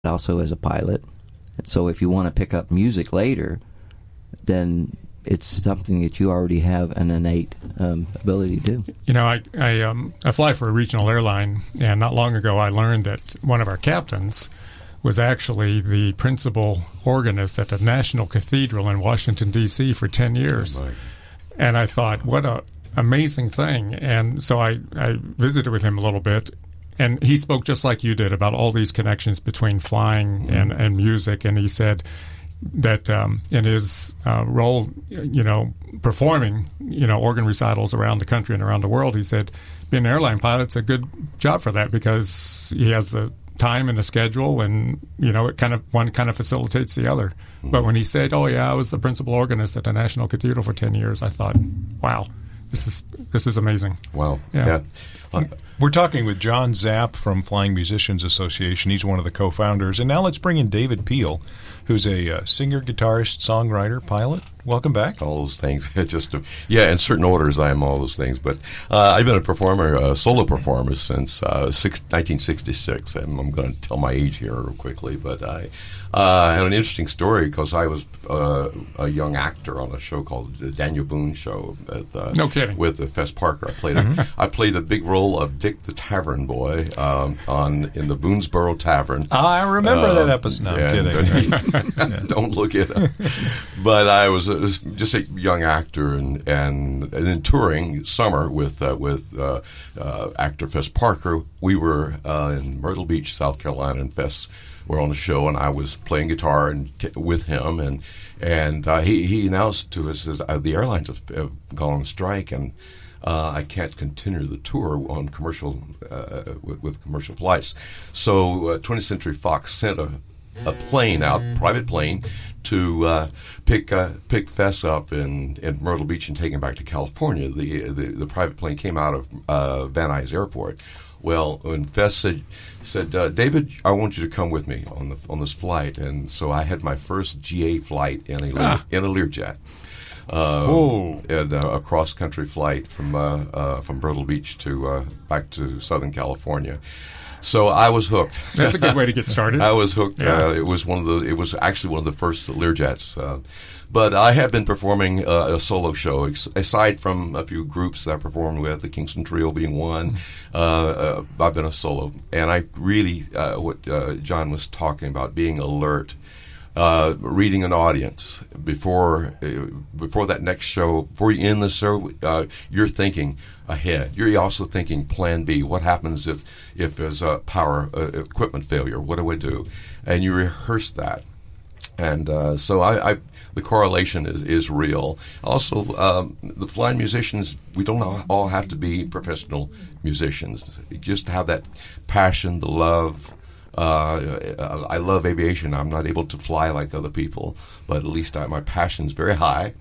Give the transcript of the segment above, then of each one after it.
also as a pilot. So if you want to pick up music later, then it's something that you already have an innate ability to do. You know, I fly for a regional airline, and not long ago I learned that one of our captains was actually the principal organist at the National Cathedral in Washington, D.C. for 10 years. And I thought, what an amazing thing. And so I visited with him a little bit, and he spoke just like you did about all these connections between flying and music. And he said that in his role, performing, organ recitals around the country and around the world, he said being an airline pilot's a good job for that because he has the time and the schedule, and one kind of facilitates the other. But when he said, "Oh yeah, I was the principal organist at the National Cathedral for 10 years," I thought, "Wow, this is amazing." Wow. Yeah. We're talking with John Zapp from Flying Musicians Association. He's one of the co-founders. And now let's bring in David Peel, who's a singer, guitarist, songwriter, pilot. Welcome back. All those things. In certain orders I am all those things. But I've been a performer, a solo performer since 1966. And I'm going to tell my age here real quickly. But I had an interesting story because I was a young actor on a show called The Daniel Boone Show. No kidding. With Fess Parker. I played a big role of Dick the Tavern Boy in the Boonesboro Tavern. I remember that episode. No, I'm kidding. Don't look it up. But I was just a young actor, and in touring summer with actor Fess Parker. We were in Myrtle Beach, South Carolina, and Fess were on the show, and I was playing guitar with him, and he announced to us that the airlines have gone on strike, and I can't continue the tour on commercial with commercial flights. So 20th Century Fox sent a plane out, private plane, to pick Fess up in Myrtle Beach and take him back to California. The private plane ccame out of Van Nuys Airport. Well, when Fess said, David, I want you to come with me on this flight, and so I had my first GA flight in a Learjet. And a cross-country flight from Myrtle Beach to back to Southern California. So I was hooked. That's a good way to get started. I was hooked. Yeah. It was actually one of the first Learjets. But I have been performing a solo show, aside from a few groups that I performed with, the Kingston Trio being one. I've been a solo, and I really what John was talking about, being alert. Reading an audience before that next show, before you end the show, you're thinking ahead. You're also thinking Plan B. What happens if there's a power equipment failure? What do I do? And you rehearse that. And so the correlation is real. Also, the flying musicians, we don't all have to be professional musicians. You just have that passion, the love. I love aviation. I'm not able to fly like other people, but at least my passion's very high,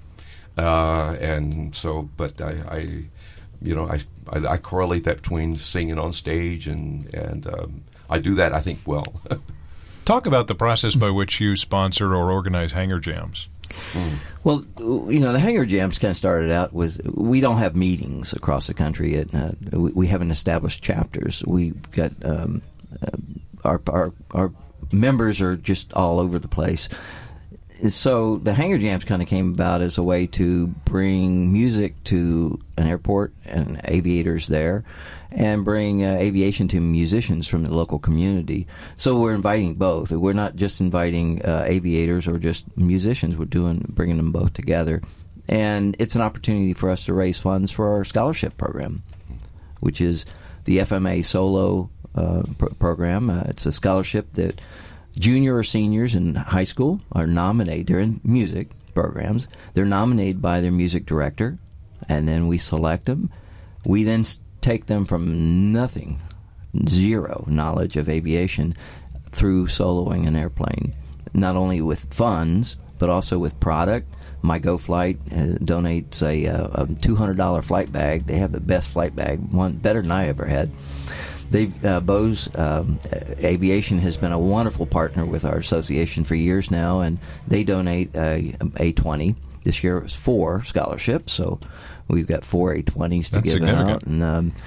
and so. But I correlate that between singing on stage and I do that, I think, well. Talk about the process by which you sponsor or organize hangar jams. Well, the hangar jams kind of started out with, we don't have meetings across the country. We haven't established chapters. We've got our members are just all over the place. So the hangar jams kind of came about as a way to bring music to an airport and aviators there, and bring aviation to musicians from the local community. So we're inviting both. We're not just inviting aviators or just musicians. We're bringing them both together. And it's an opportunity for us to raise funds for our scholarship program, which is the FMA Solo program. It's a scholarship that junior or seniors in high school are nominated. They're in music programs. They're nominated by their music director, and then we select them. We then take them from nothing, zero knowledge of aviation, through soloing an airplane, not only with funds, but also with product. My Go Flight donates a $200 flight bag. They have the best flight bag, one better than I ever had. Bose Aviation has been a wonderful partner with our association for years now, and they donate a A-20. This year it was 4 scholarships, so we've got 4 A-20s to give out.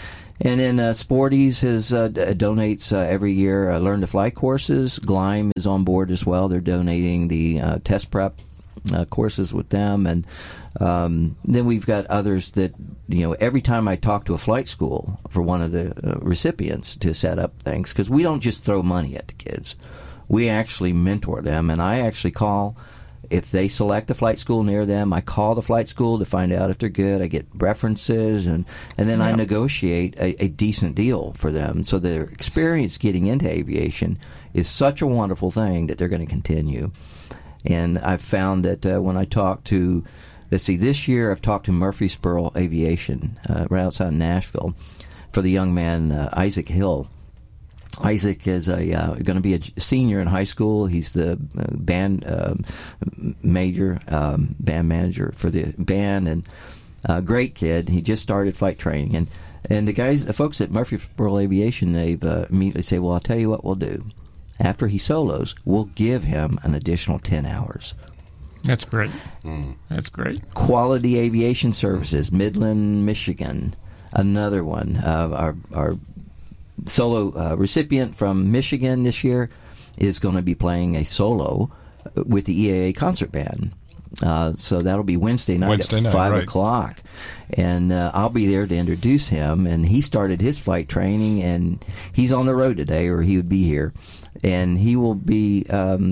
And then Sporties donates every year Learn to Fly courses. Gleim is on board as well. They're donating the test prep courses with them. And then we've got others that, every time I talk to a flight school for one of the recipients to set up things, because we don't just throw money at the kids. We actually mentor them, and I actually call. If they select a flight school near them, I call the flight school to find out if they're good. I get references, and then I negotiate a decent deal for them. So their experience getting into aviation is such a wonderful thing that they're going to continue. And I've found that when I talk to, this year I've talked to Murfreesboro Aviation right outside Nashville for the young man Isaac Hill. Isaac is going to be a senior in high school. He's the band manager for the band, and great kid. He just started flight training, and the folks at Murfreesboro Aviation, they've immediately say, well, I'll tell you what we'll do. After he solos, we'll give him an additional 10 hours. That's great. That's great. Quality Aviation Services, Midland, Michigan, another one. Our solo recipient from Michigan this year is going to be playing a solo with the EAA concert band. So that'll be Wednesday night at 5 o'clock. And I'll be there to introduce him. And he started his flight training, and he's on the road today, or he would be here. And he will be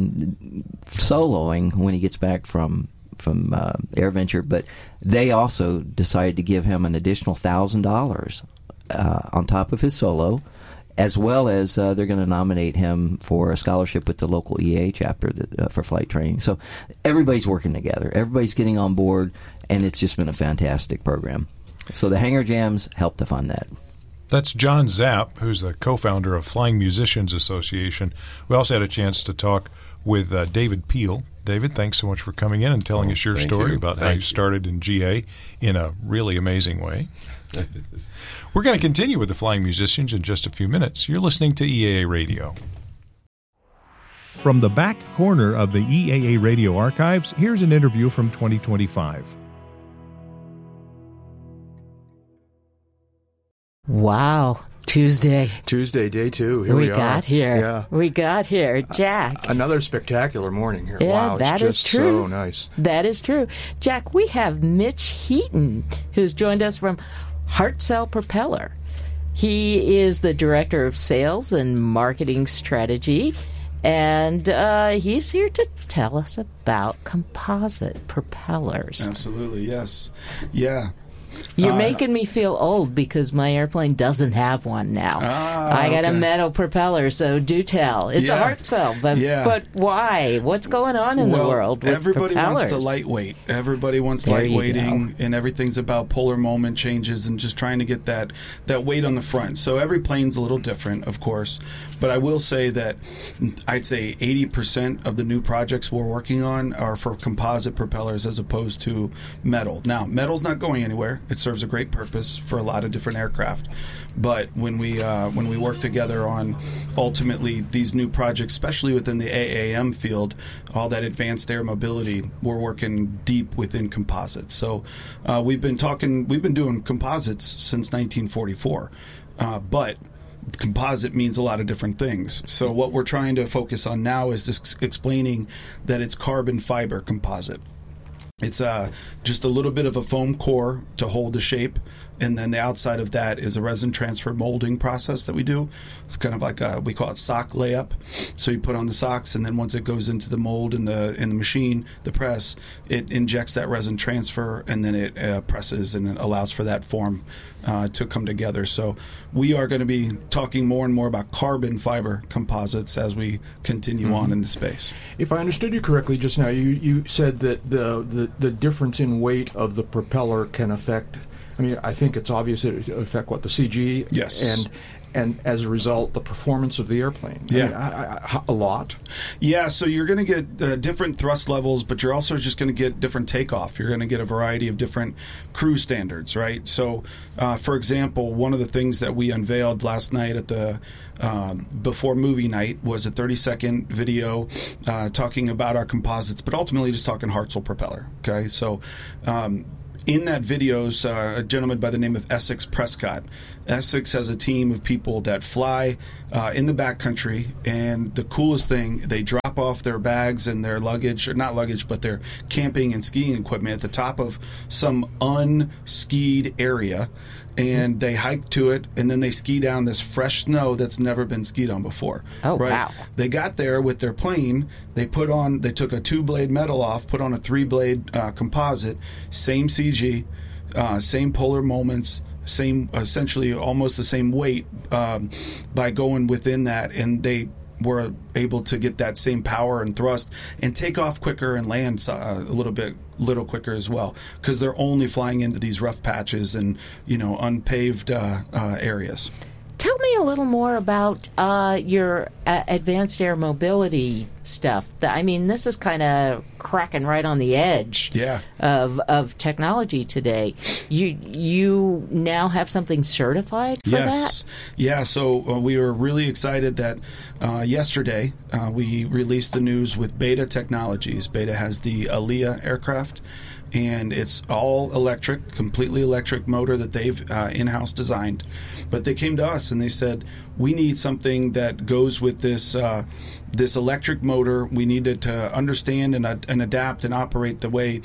soloing when he gets back from AirVenture. But they also decided to give him an additional $1,000 on top of his solo, as well as they're going to nominate him for a scholarship with the local EA chapter for flight training. So everybody's working together. Everybody's getting on board, and it's just been a fantastic program. So the Hangar Jams help to fund that. That's John Zapp, who's the co-founder of Flying Musicians Association. We also had a chance to talk with David Peel. David, thanks so much for coming in and telling us your story about how you started in GA in a really amazing way. We're going to continue with the Flying Musicians in just a few minutes. You're listening to EAA Radio. From the back corner of the EAA Radio archives, here's an interview from 2025. Wow. Tuesday, day 2. Here we are. Got here. Yeah. We got here. Jack. Another spectacular morning here. Yeah, wow, that it's is just true. So nice. That is true. Jack, we have Mitch Heaton, who's joined us from Hartzell Propeller. He is the Director of Sales and Marketing Strategy, and he's here to tell us about composite propellers. Absolutely, yes. Yeah. You're making me feel old because my airplane doesn't have one now. I got a metal propeller, so do tell. It's a Hartzell, but why? What's going on in the world with everybody propellers? Wants to lightweight. Everybody wants lightweighting, and everything's about polar moment changes and just trying to get that weight on the front. So every plane's a little different, of course. But I will say that I'd say 80% of the new projects we're working on are for composite propellers as opposed to metal. Now, metal's not going anywhere. It serves a great purpose for a lot of different aircraft. But when we work together on ultimately these new projects, especially within the AAM field, all that advanced air mobility, we're working deep within composites. So we've been doing composites since 1944, but composite means a lot of different things. So what we're trying to focus on now is just explaining that it's carbon fiber composite. It's just a little bit of a foam core to hold the shape, and then the outside of that is a resin transfer molding process that we do. It's kind of like we call it sock layup. So you put on the socks, and then once it goes into the mold in the machine, the press, it injects that resin transfer, and then it presses and it allows for that form to come together. So we are going to be talking more and more about carbon fiber composites as we continue on in the space. If I understood you correctly just now, you said that the difference in weight of the propeller can affect, I mean, I think it's obvious it affect the CG. Yes. And as a result, the performance of the airplane. Yeah. A lot. Yeah, so you're going to get different thrust levels, but you're also just going to get different takeoff. You're going to get a variety of different cruise standards, right? So, for example, one of the things that we unveiled last night at the before movie night was a 30-second video talking about our composites, but ultimately just talking Hartzell propeller, okay? So in that video is a gentleman by the name of Essex Prescott. Essex has a team of people that fly in the backcountry, and the coolest thing, they drop off their bags and their luggage, or not luggage, but their camping and skiing equipment at the top of some unskied area, and they hike to it, and then they ski down this fresh snow that's never been skied on before. Oh, right? Wow. They got there with their plane, they took a 2-blade metal off, put on a 3-blade composite, same CG, same polar moments, same, essentially almost the same weight by going within that, and they were able to get that same power and thrust and take off quicker and land a little quicker as well, because they're only flying into these rough patches and unpaved areas. Tell me a little more about your advanced air mobility stuff. I mean, this is kind of cracking right on the edge of technology today. You now have something certified for that? Yeah, so we were really excited that yesterday we released the news with Beta Technologies. Beta has the ALIA aircraft, and it's all electric, completely electric motor that they've in-house designed. But they came to us and they said, we need something that goes with this this electric motor. We needed to understand and adapt and operate the way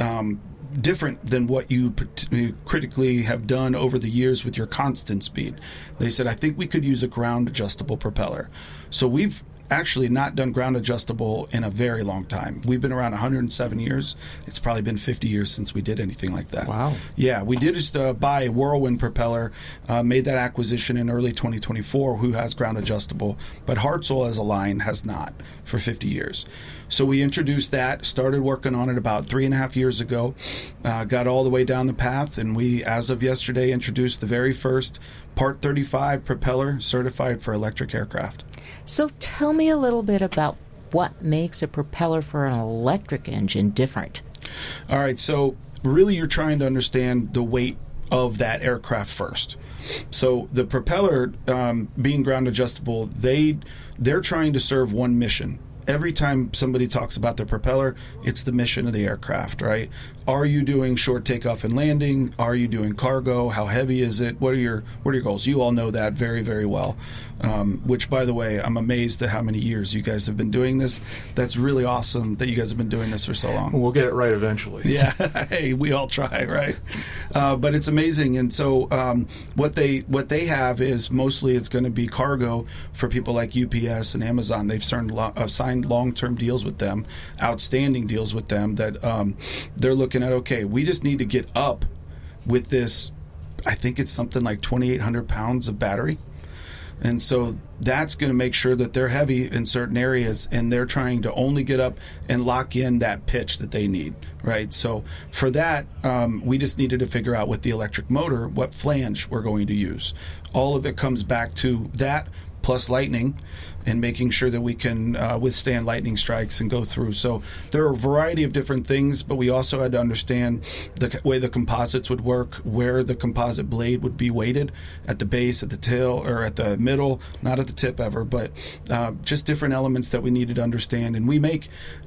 different than what you critically have done over the years with your constant speed. They said, I think we could use a ground adjustable propeller. So we've actually not done ground adjustable in a very long time. We've been around 107 years. It's probably been 50 years since we did anything like that. Wow. Yeah, we did just buy a Whirlwind propeller, made that acquisition in early 2024, who has ground adjustable, but Hartzell as a line has not for 50 years. So we introduced that, started working on it about 3.5 years ago, got all the way down the path, and we, as of yesterday, introduced the very first Part 35 propeller certified for electric aircraft. So tell me a little bit about what makes a propeller for an electric engine different. All right, so really you're trying to understand the weight of that aircraft first. So the propeller, being ground adjustable, they're trying to serve one mission. Every time somebody talks about the propeller, it's the mission of the aircraft, right? Are you doing short takeoff and landing? Are you doing cargo? How heavy is it? What are your goals? You all know that very, very well. Which, by the way, I'm amazed at how many years you guys have been doing this. That's really awesome that you guys have been doing this for so long. We'll get it right eventually. Yeah, hey, we all try, right? But it's amazing. And so what they have is mostly it's going to be cargo for people like UPS and Amazon. They've signed long-term deals with them, outstanding deals with them that they're looking at, okay, we just need to get up with this, I think it's something like 2,800 pounds of battery. And so that's going to make sure that they're heavy in certain areas, and they're trying to only get up and lock in that pitch that they need, right? So for that, we just needed to figure out with the electric motor what flange we're going to use. All of it comes back to that plus lightning and making sure that we can withstand lightning strikes and go through. So there are a variety of different things, but we also had to understand the way the composites would work, where the composite blade would be weighted, at the base, at the tail, or at the middle, not at the tip ever, but just different elements that we needed to understand. And we make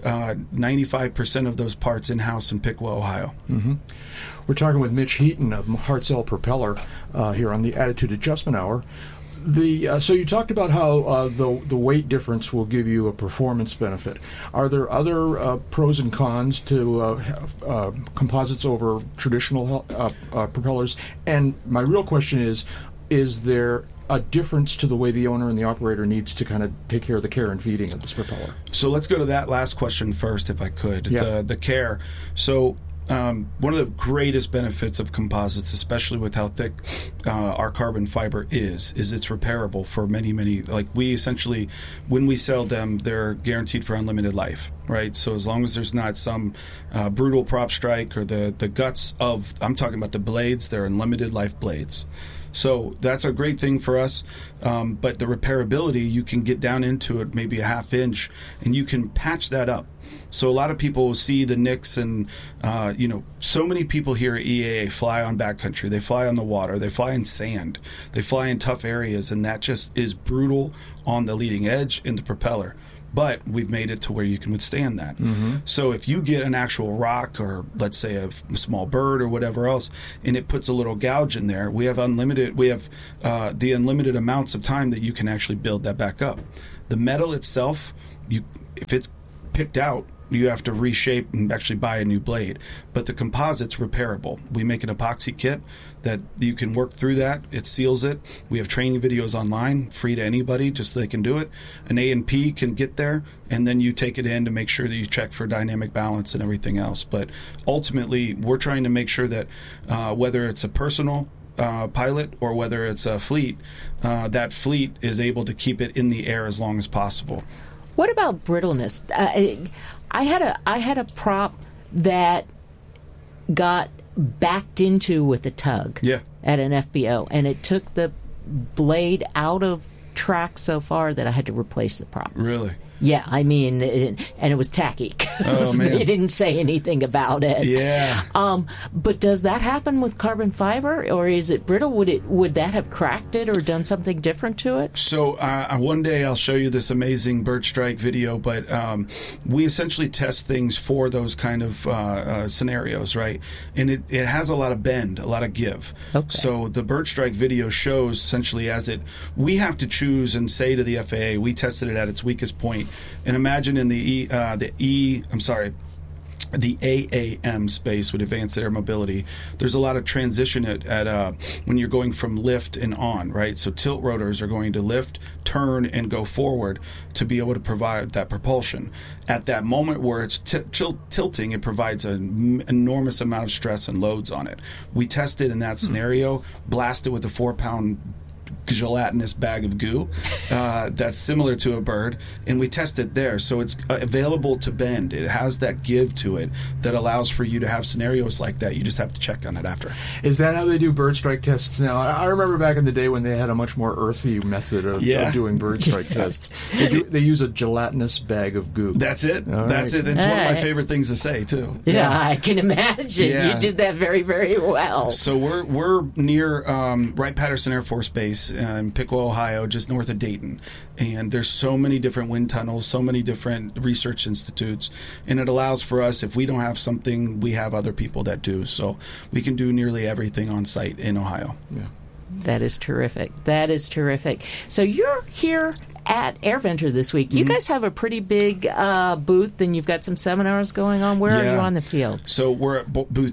95% of those parts in-house in Piqua, Ohio. Mm-hmm. We're talking with Mitch Heaton of Hartzell Propeller here on the Attitude Adjustment Hour. So you talked about how the weight difference will give you a performance benefit. Are there other pros and cons to composites over traditional propellers? And my real question is there a difference to the way the owner and the operator needs to kind of take care of the care and feeding of this propeller? So let's go to that last question first, if I could. Yeah. The care. So one of the greatest benefits of composites, especially with how thick our carbon fiber is it's repairable for many, many. Like, we essentially, when we sell them, they're guaranteed for unlimited life, right? So as long as there's not some brutal prop strike or the guts of, I'm talking about the blades, they're unlimited life blades. So that's a great thing for us. But the repairability, you can get down into it maybe a half inch, and you can patch that up. So a lot of people see the nicks, and so many people here at EAA fly on backcountry. They fly on the water. They fly in sand. They fly in tough areas, and that just is brutal on the leading edge in the propeller. but we've made it to where you can withstand that. So if you get an actual rock, or let's say a small bird or whatever else, and it puts a little gouge in there, we have the unlimited amounts of time that you can actually build that back up. The metal itself, if it's picked out, you have to reshape and actually buy a new blade. But the composite's repairable. We make an epoxy kit that you can work through that. It seals it. We have training videos online, free to anybody, just so they can do it. An A&P can get there, and then you take it in to make sure that you check for dynamic balance and everything else. But ultimately, we're trying to make sure that whether it's a personal pilot or whether it's a fleet, that fleet is able to keep it in the air as long as possible. What about brittleness? I had a prop that got backed into with a tug at an FBO, and it took the blade out of track so far that I had to replace the prop. Really? Yeah, I mean, and it was tacky because they didn't say anything about it. Yeah. But does that happen with carbon fiber, or is it brittle? Would that have cracked it or done something different to it? So one day I'll show you this amazing bird strike video, but we essentially test things for those kind of scenarios, right? And it has a lot of bend, a lot of give. Okay. So the bird strike video shows essentially we have to choose and say to the FAA, we tested it at its weakest point. And imagine in the AAM space with advanced air mobility, there's a lot of transition at when you're going from lift and on, right? So tilt rotors are going to lift, turn, and go forward to be able to provide that propulsion. At that moment where it's tilting, it provides an enormous amount of stress and loads on it. We tested in that scenario, blasted with a 4-pound gelatinous bag of goo that's similar to a bird, and we test it there. So it's available to bend. It has that give to it that allows for you to have scenarios like that. You just have to check on it after. Is that how they do bird strike tests now? I remember back in the day when they had a much more earthy method of doing bird strike tests. They use a gelatinous bag of goo. That's it. That's it. It's one of my favorite things to say, too. Yeah, I can imagine. Yeah. You did that very, very well. So we're near Wright-Patterson Air Force Base in Piqua, Ohio, just north of Dayton. And there's so many different wind tunnels, so many different research institutes. And it allows for us, if we don't have something, we have other people that do. So we can do nearly everything on site in Ohio. Yeah. That is terrific. That is terrific. So you're here at AirVenture this week. You guys have a pretty big booth, and you've got some seminars going on. Where are you on the field? So we're at booth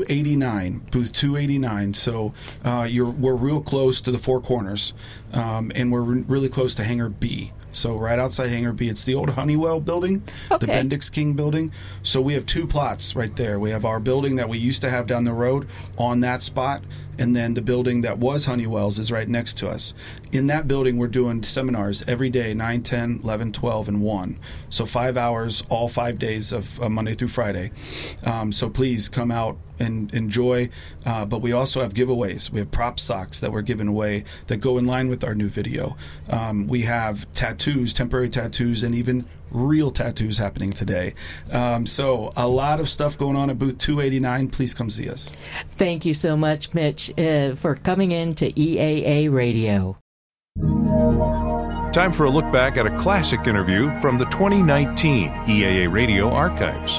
289. Booth 289. So we're real close to the Four Corners, and we're really close to Hangar B. So right outside Hangar B, it's the old Honeywell building, the Bendix King building. So we have two plots right there. We have our building that we used to have down the road on that spot, and then the building that was Honeywell's is right next to us. In that building, we're doing seminars every day, 9, 10, 11, 12, and 1. So 5 hours, all 5 days of Monday through Friday. So please come out and enjoy. But we also have giveaways. We have prop socks that we're giving away that go in line with our new video. We have tattoos, temporary tattoos, and even real tattoos happening today. So a lot of stuff going on at booth 289. Please come see us. Thank you so much, Mitch, for coming in to EAA Radio. Time for a look back at a classic interview from the 2019 EAA Radio archives.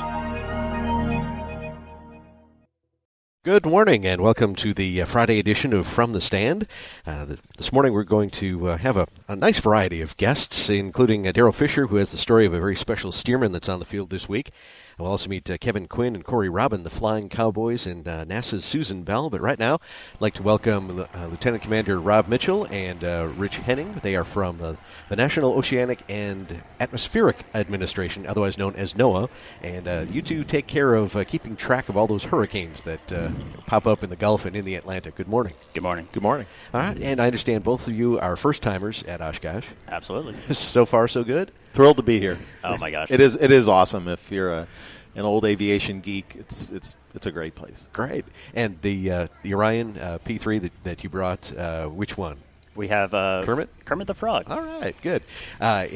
Good morning and welcome to the Friday edition of From the Stand. This morning we're going to have a nice variety of guests, including Daryl Fisher, who has the story of a very special steerman that's on the field this week. We'll also meet Kevin Quinn and Corey Robin, the Flying Cowboys, and NASA's Susan Bell. But right now, I'd like to welcome Lieutenant Commander Rob Mitchell and Rich Henning. They are from the National Oceanic and Atmospheric Administration, otherwise known as NOAA. And you two take care of keeping track of all those hurricanes that pop up in the Gulf and in the Atlantic. Good morning. Good morning. Good morning. All right, and I understand both of you are first-timers at Oshkosh. Absolutely. So far, so good? Thrilled to be here. Oh, my gosh. It is awesome. If you're an old aviation geek, it's a great place. Great. And the Orion P3 that you brought, which one? We have Kermit? Kermit the Frog. All right, good. And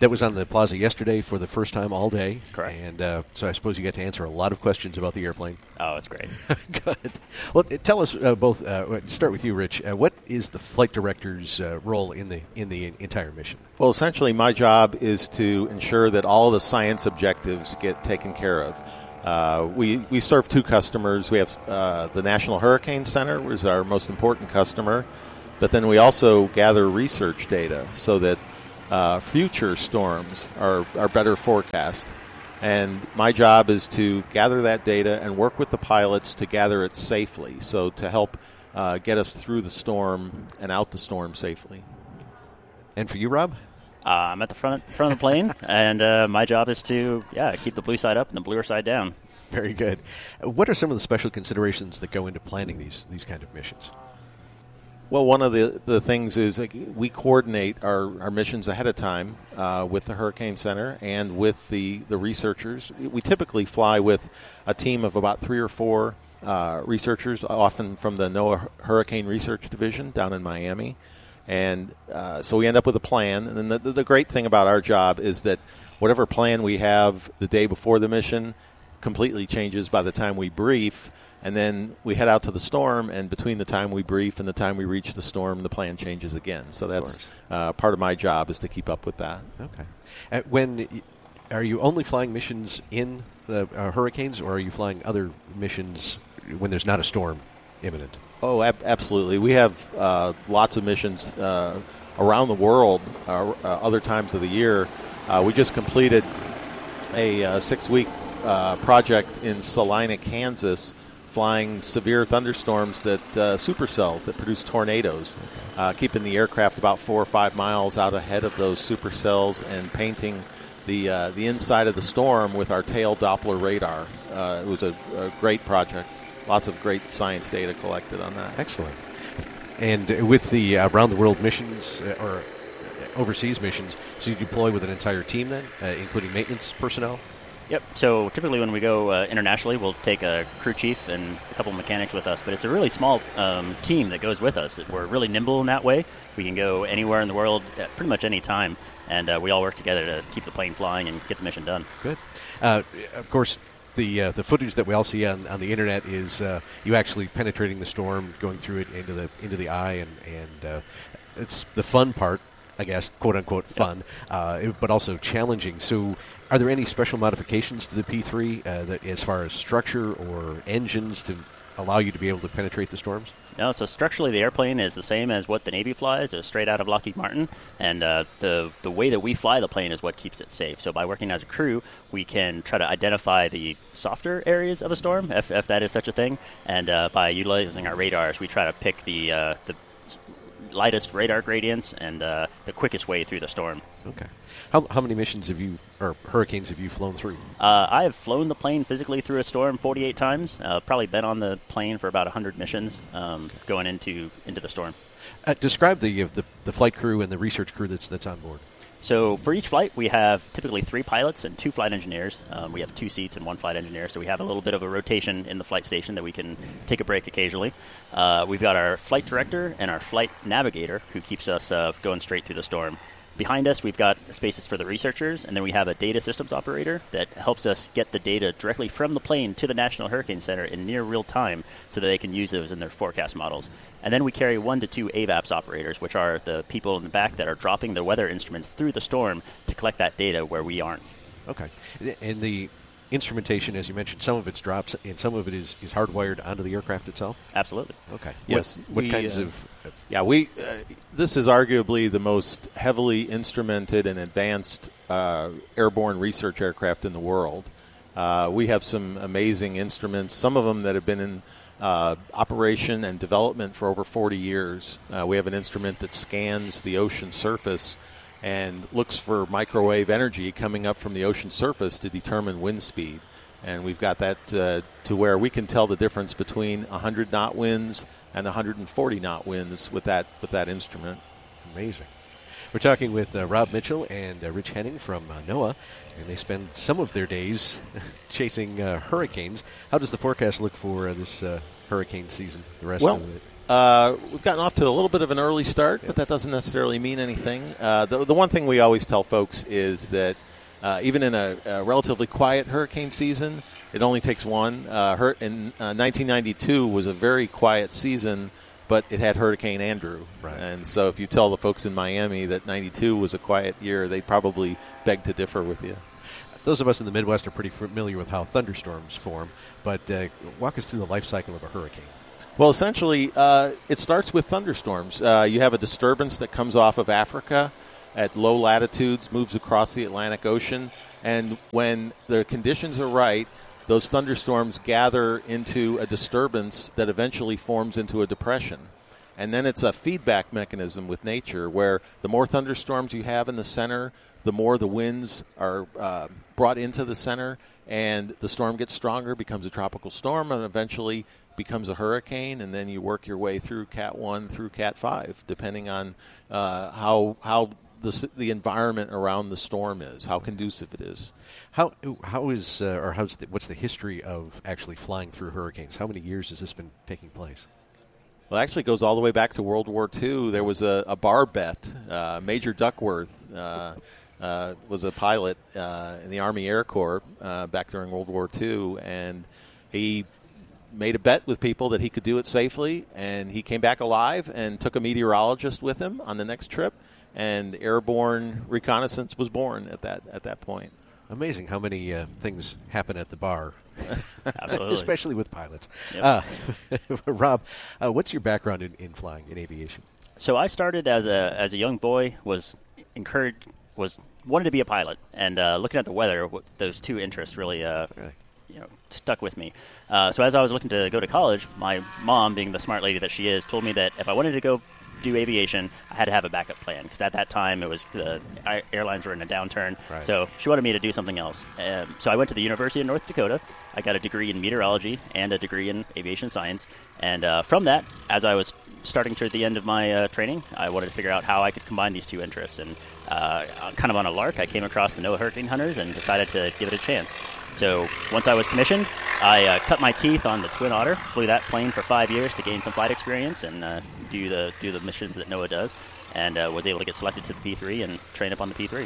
that was on the plaza yesterday for the first time all day. Correct. And so I suppose you get to answer a lot of questions about the airplane. Oh, it's great. Good. Well, tell us both. Start with you, Rich. What is the flight director's role in the entire mission? Well, essentially, my job is to ensure that all of the science objectives get taken care of. We serve two customers. We have the National Hurricane Center, which is our most important customer, but then we also gather research data so that future storms are better forecast. And my job is to gather that data and work with the pilots to gather it safely, so to help get us through the storm and out the storm safely. And for you, Rob? I'm at the front of the plane, and my job is to keep the blue side up and the bluer side down. Very good. What are some of the special considerations that go into planning these kind of missions? Well, one of the things is we coordinate our missions ahead of time with the Hurricane Center and with the researchers. We typically fly with a team of about 3 or 4 researchers, often from the NOAA Hurricane Research Division down in Miami. And so we end up with a plan. And then the great thing about our job is that whatever plan we have the day before the mission completely changes by the time we brief. And then we head out to the storm, and between the time we brief and the time we reach the storm, the plan changes again. So that's part of my job, is to keep up with that. Okay. Are you only flying missions in the hurricanes, or are you flying other missions when there's not a storm imminent? Oh, absolutely. We have lots of missions around the world other times of the year. We just completed a 6-week project in Salina, Kansas, flying severe thunderstorms that supercells that produce tornadoes, keeping the aircraft about 4 or 5 miles out ahead of those supercells and painting the inside of the storm with our tail Doppler radar. It was a great project. Lots of great science data collected on that. Excellent. And with the around-the-world missions or overseas missions, so you deploy with an entire team then, including maintenance personnel? Yep. So typically when we go internationally, we'll take a crew chief and a couple of mechanics with us. But it's a really small team that goes with us. We're really nimble in that way. We can go anywhere in the world at pretty much any time. And we all work together to keep the plane flying and get the mission done. Good. Of course, the footage that we all see on the internet is you actually penetrating the storm, going through it into the eye, and it's the fun part, I guess, quote unquote fun, but also challenging. So, are there any special modifications to the P3 that, as far as structure or engines, to allow you to be able to penetrate the storms? No, so structurally the airplane is the same as what the Navy flies. It's straight out of Lockheed Martin, and the way that we fly the plane is what keeps it safe. So by working as a crew, we can try to identify the softer areas of a storm, if that is such a thing, and by utilizing our radars, we try to pick the lightest radar gradients and the quickest way through the storm. Okay. How many missions or hurricanes have you flown through? I have flown the plane physically through a storm 48 times. Probably been on the plane for about 100 missions going into the storm. Describe the flight crew and the research crew that's on board. So for each flight, we have typically 3 pilots and 2 flight engineers. We have 2 seats and 1 flight engineer, so we have a little bit of a rotation in the flight station that we can take a break occasionally. We've got our flight director and our flight navigator, who keeps us going straight through the storm. Behind us, we've got spaces for the researchers, and then we have a data systems operator that helps us get the data directly from the plane to the National Hurricane Center in near real time so that they can use those in their forecast models. And then we carry 1 to 2 AVAPS operators, which are the people in the back that are dropping the weather instruments through the storm to collect that data where we aren't. Okay. And the instrumentation, as you mentioned, some of it's dropped and some of it is hardwired onto the aircraft itself? Absolutely. Okay. Yes. What kinds of... this is arguably the most heavily instrumented and advanced airborne research aircraft in the world. We have some amazing instruments, some of them that have been in operation and development for over 40 years. We have an instrument that scans the ocean surface and looks for microwave energy coming up from the ocean surface to determine wind speed. And we've got that to where we can tell the difference between 100-knot winds and 140-knot winds with that instrument. Amazing. We're talking with Rob Mitchell and Rich Henning from NOAA, and they spend some of their days chasing hurricanes. How does the forecast look for this hurricane season, the rest of it? We've gotten off to a little bit of an early start, but that doesn't necessarily mean anything. The one thing we always tell folks is that even in a relatively quiet hurricane season, it only takes one. 1992 was a very quiet season, but it had Hurricane Andrew. Right. And so if you tell the folks in Miami that 92 was a quiet year, they'd probably beg to differ with you. Those of us in the Midwest are pretty familiar with how thunderstorms form, but walk us through the life cycle of a hurricane. Well, essentially, it starts with thunderstorms. You have a disturbance that comes off of Africa at low latitudes, moves across the Atlantic Ocean, and when the conditions are right, those thunderstorms gather into a disturbance that eventually forms into a depression. And then it's a feedback mechanism with nature where the more thunderstorms you have in the center, the more the winds are brought into the center, and the storm gets stronger, becomes a tropical storm, and eventually becomes a hurricane, and then you work your way through Cat 1 through Cat 5, depending on how the environment around the storm is, how conducive it is. What's the history of actually flying through hurricanes? How many years has this been taking place? Well, it actually goes all the way back to World War II. There was a bar bet. Major Duckworth was a pilot in the Army Air Corps back during World War II, and he made a bet with people that he could do it safely, and he came back alive and took a meteorologist with him on the next trip, and airborne reconnaissance was born at that point. Amazing how many things happen at the bar. Absolutely. Especially with pilots. Yep. Rob, what's your background in flying, in aviation? So I started as a young boy, wanted to be a pilot, and looking at the weather, those two interests really stuck with me. So as I was looking to go to college, my mom, being the smart lady that she is, told me that if I wanted to go do aviation, I had to have a backup plan, because at that time it was the airlines were in a downturn. Right. So she wanted me to do something else. So I went to the University of North Dakota. I got a degree in meteorology and a degree in aviation science. And from that, as I was starting toward the end of my training, I wanted to figure out how I could combine these two interests. And kind of on a lark, I came across the NOAA Hurricane Hunters and decided to give it a chance. So once I was commissioned, I cut my teeth on the Twin Otter, flew that plane for 5 years to gain some flight experience and do the missions that NOAA does, and was able to get selected to the P3 and train up on the P3.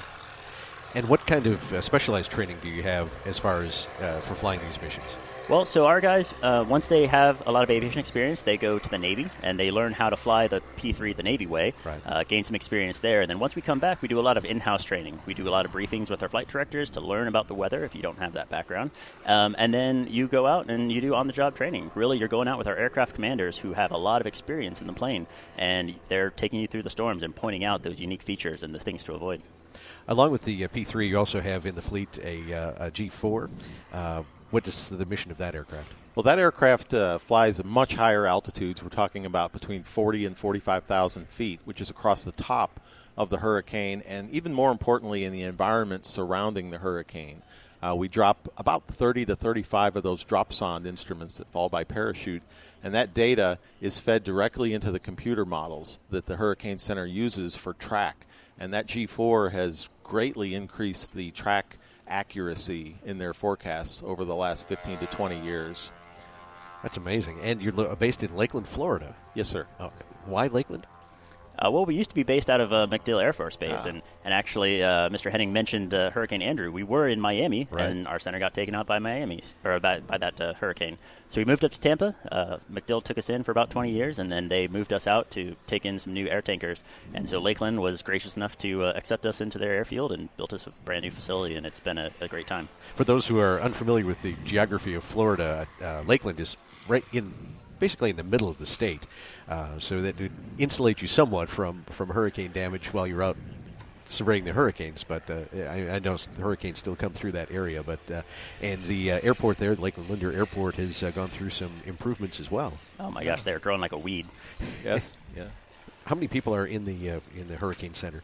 And what kind of specialized training do you have as far as for flying these missions? Well, so our guys, once they have a lot of aviation experience, they go to the Navy, and they learn how to fly the P3 the Navy way, right. Gain some experience there. And then once we come back, we do a lot of in-house training. We do a lot of briefings with our flight directors to learn about the weather if you don't have that background. And then you go out and you do on-the-job training. Really, you're going out with our aircraft commanders who have a lot of experience in the plane, and they're taking you through the storms and pointing out those unique features and the things to avoid. Along with the P3, you also have in the fleet a G4. What is the mission of that aircraft? Well, that aircraft flies at much higher altitudes. We're talking about between 40 and 45,000 feet, which is across the top of the hurricane, and even more importantly, in the environment surrounding the hurricane. We drop about 30 to 35 of those drop-sond instruments that fall by parachute, and that data is fed directly into the computer models that the Hurricane Center uses for track. And that G4 has greatly increased the track accuracy in their forecasts over the last 15 to 20 years. That's amazing. And you're based in Lakeland, Florida. Yes, sir. Oh, why Lakeland? Well, we used to be based out of MacDill Air Force Base, and actually, Mr. Henning mentioned Hurricane Andrew. We were in Miami, right. And our center got taken out by that hurricane. So we moved up to Tampa. MacDill took us in for about 20 years, and then they moved us out to take in some new air tankers. And so Lakeland was gracious enough to accept us into their airfield and built us a brand new facility, and it's been a great time. For those who are unfamiliar with the geography of Florida, Lakeland is basically in the middle of the state, so that would insulate you somewhat from hurricane damage while you're out surveying the hurricanes. But I know the hurricanes still come through that area. But and the airport there, the Lakeland Linder Airport, has gone through some improvements as well. Oh my gosh, they're growing like a weed. Yes, yeah. How many people are in the Hurricane Center?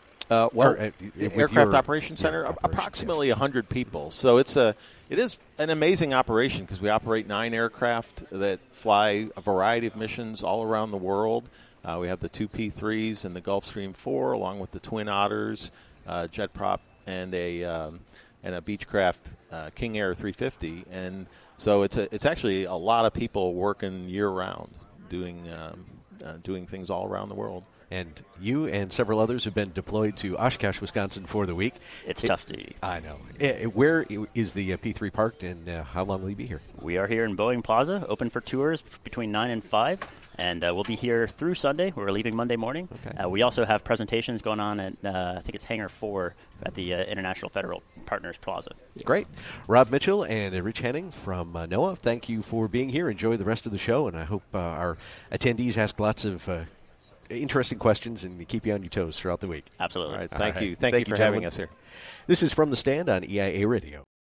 Aircraft Operations Center, approximately 100 people. So it is an amazing operation because we operate 9 aircraft that fly a variety of missions all around the world. We have the 2 P3s and the Gulfstream 4, along with the Twin Otters, jet prop, and a Beechcraft King Air 350. And so it's actually a lot of people working year round. doing things all around the world. And you and several others have been deployed to Oshkosh, Wisconsin for the week. It's tough duty. I know. Where is the P3 parked, and how long will you be here? We are here in Boeing Plaza, open for tours between 9 and 5. And we'll be here through Sunday. We're leaving Monday morning. Okay. We also have presentations going on at, I think it's Hangar 4 at the International Federal Partners Plaza. Great. Rob Mitchell and Rich Henning from NOAA, thank you for being here. Enjoy the rest of the show, and I hope our attendees ask lots of interesting questions and keep you on your toes throughout the week. Absolutely. All right. Thank you. Thank you for having us here. This is From the Stand on EIA Radio.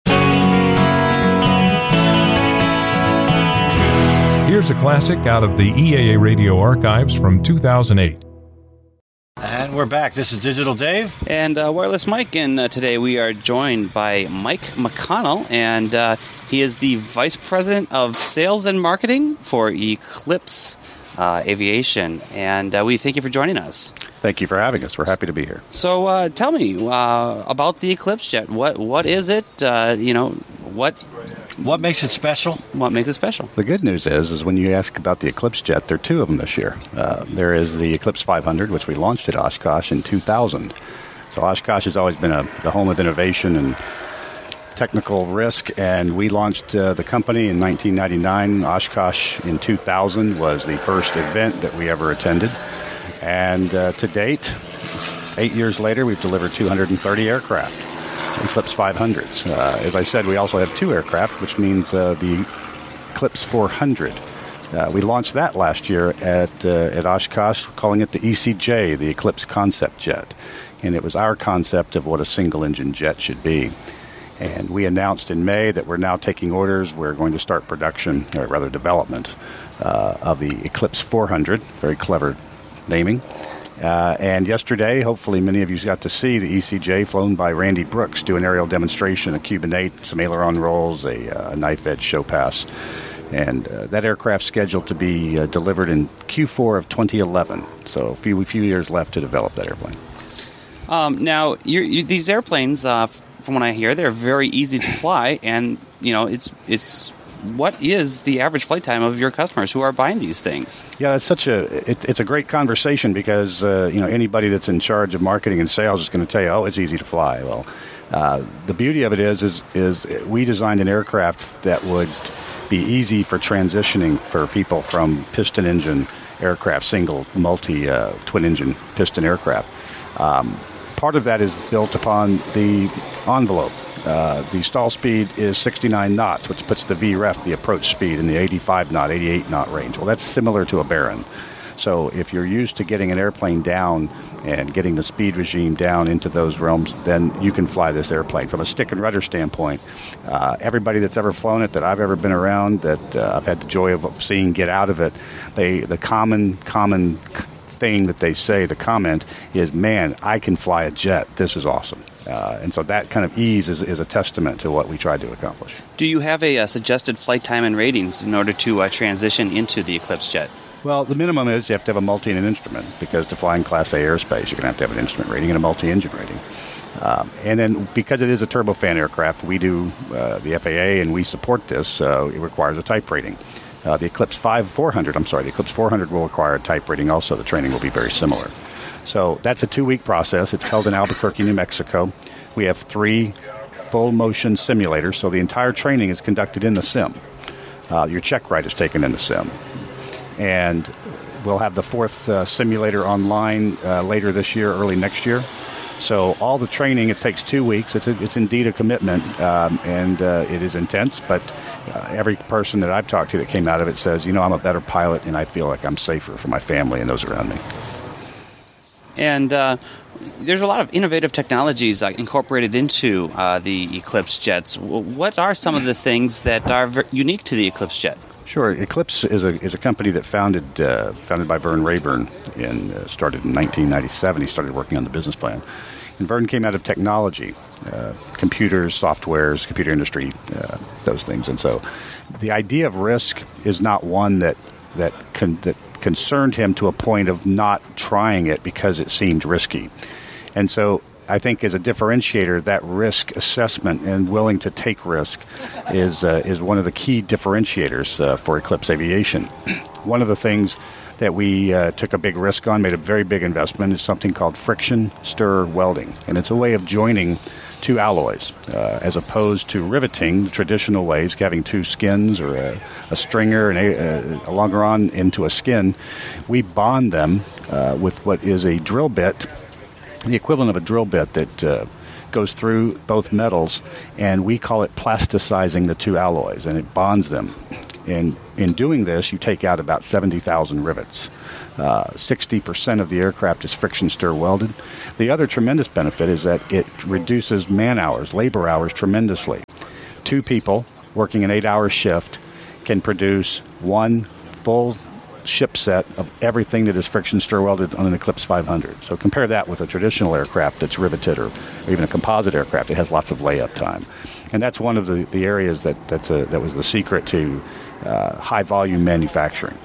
Here's a classic out of the EAA Radio archives from 2008. And we're back. This is Digital Dave. And Wireless Mike. And today we are joined by Mike McConnell. And he is the Vice President of Sales and Marketing for Eclipse Aviation. And we thank you for joining us. Thank you for having us. We're happy to be here. So tell me about the Eclipse Jet. What is it? What makes it special? What makes it special? The good news is when you ask about the Eclipse Jet, there are two of them this year. There is the Eclipse 500, which we launched at Oshkosh in 2000. So Oshkosh has always been the home of innovation and technical risk, and we launched the company in 1999. Oshkosh in 2000 was the first event that we ever attended. And to date, 8 years later, we've delivered 230 aircraft, Eclipse 500s. As I said, we also have two aircraft, which means the Eclipse 400. We launched that last year at Oshkosh, calling it the ECJ, the Eclipse Concept Jet. And it was our concept of what a single-engine jet should be. And we announced in May that we're now taking orders. We're going to start production, or rather development, of the Eclipse 400. Very clever naming. And yesterday, hopefully many of you got to see the ECJ flown by Randy Brooks do an aerial demonstration, a Cuban 8, some aileron rolls, a knife edge show pass. And that aircraft's scheduled to be delivered in Q4 of 2011. So a few years left to develop that airplane. Now, these airplanes, from what I hear, they're very easy to fly, and it's what is the average flight time of your customers who are buying these things? Yeah, it's a great conversation because anybody that's in charge of marketing and sales is going to tell you, oh, it's easy to fly. Well, the beauty of it is we designed an aircraft that would be easy for transitioning for people from piston engine aircraft, single, multi, twin engine piston aircraft. Part of that is built upon the envelope. The stall speed is 69 knots, which puts the VREF, the approach speed, in the 85 knot, 88 knot range. Well, that's similar to a Baron. So if you're used to getting an airplane down and getting the speed regime down into those realms, then you can fly this airplane. From a stick and rudder standpoint, everybody that's ever flown it that I've ever been around, that I've had the joy of seeing get out of it, the common thing that they say, the comment is, man, I can fly a jet. This is awesome. And so that kind of ease is a testament to what we tried to accomplish. Do you have a suggested flight time and ratings in order to transition into the Eclipse Jet? Well, the minimum is you have to have a multi and an instrument, because to fly in Class A airspace, you're going to have an instrument rating and a multi-engine rating. And then because it is a turbofan aircraft, we do the FAA, and we support this. It requires a type rating. The Eclipse 400 will require a type rating also. The training will be very similar. So that's a 2-week process. It's held in Albuquerque, New Mexico. We have 3 full-motion simulators, so the entire training is conducted in the sim. Your check ride is taken in the sim. And we'll have the 4th simulator online later this year, early next year. So all the training, it takes 2 weeks. It's indeed a commitment, and it is intense, but every person that I've talked to that came out of it says, I'm a better pilot, and I feel like I'm safer for my family and those around me. And there's a lot of innovative technologies incorporated into the Eclipse jets. What are some of the things that are unique to the Eclipse jet? Sure. Eclipse is a company that founded by Vern Rayburn and started in 1997. He started working on the business plan. And Vern came out of technology, computers, softwares, computer industry, those things. And so the idea of risk is not one that concerned him to a point of not trying it because it seemed risky. And so I think as a differentiator, that risk assessment and willing to take risk is one of the key differentiators for Eclipse Aviation. One of the things that we took a big risk on, made a very big investment, is something called friction stir welding. And it's a way of joining two alloys, as opposed to riveting, the traditional ways, having two skins or a stringer and a longeron into a skin. We bond them with what is a drill bit, the equivalent of a drill bit that goes through both metals, and we call it plasticizing the two alloys, and it bonds them. And in doing this, you take out about 70,000 rivets. 60% of the aircraft is friction stir welded. The other tremendous benefit is that it reduces man hours, labor hours tremendously. 2 people working an 8-hour shift can produce one full ship set of everything that is friction stir welded on an Eclipse 500. So compare that with a traditional aircraft that's riveted, or even a composite aircraft. It has lots of layup time. And that's one of the areas that was the secret to high volume manufacturing.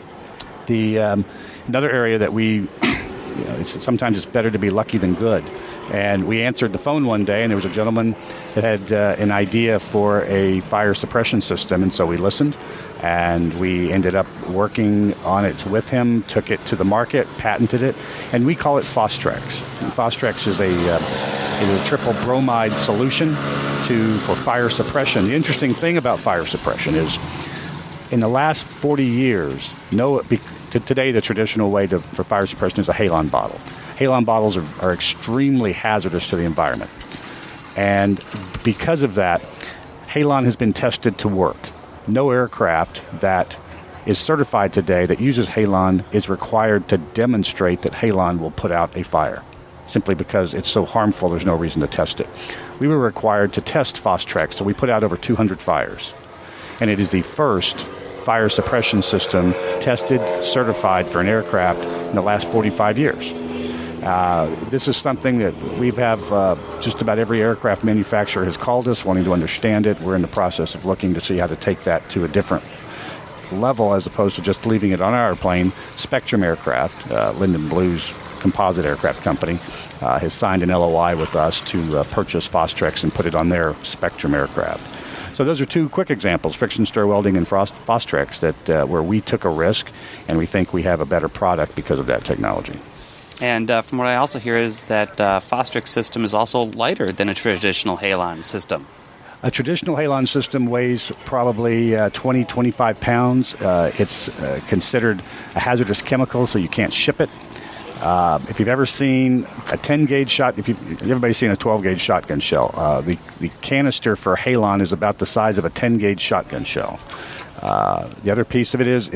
Another area that we, sometimes it's better to be lucky than good. And we answered the phone one day, and there was a gentleman that had an idea for a fire suppression system, and so we listened, and we ended up working on it with him, took it to the market, patented it, and we call it Fostrex. And Fostrex is a triple bromide solution for fire suppression. The interesting thing about fire suppression is, in the last 40 years, today the traditional way for fire suppression is a halon bottle. Halon bottles are extremely hazardous to the environment. And because of that, halon has been tested to work. No aircraft that is certified today that uses halon is required to demonstrate that halon will put out a fire. Simply because it's so harmful, there's no reason to test it. We were required to test Fostrex, so we put out over 200 fires. And it is the first fire suppression system tested, certified for an aircraft in the last 45 years. This is something that we have just about every aircraft manufacturer has called us wanting to understand it. We're in the process of looking to see how to take that to a different level as opposed to just leaving it on our plane. Spectrum Aircraft, Lyndon Blue's composite aircraft company, has signed an LOI with us to purchase Fostrex and put it on their Spectrum aircraft. So those are 2 quick examples, friction stir welding and Fostrex, that where we took a risk, and we think we have a better product because of that technology. And from what I also hear is that Fostrex system is also lighter than a traditional halon system. A traditional halon system weighs probably 20, 25 pounds. It's considered a hazardous chemical, so you can't ship it. If you've ever seen a 10-gauge shot, everybody's seen a 12-gauge shotgun shell. The canister for halon is about the size of a 10-gauge shotgun shell. The other piece of it is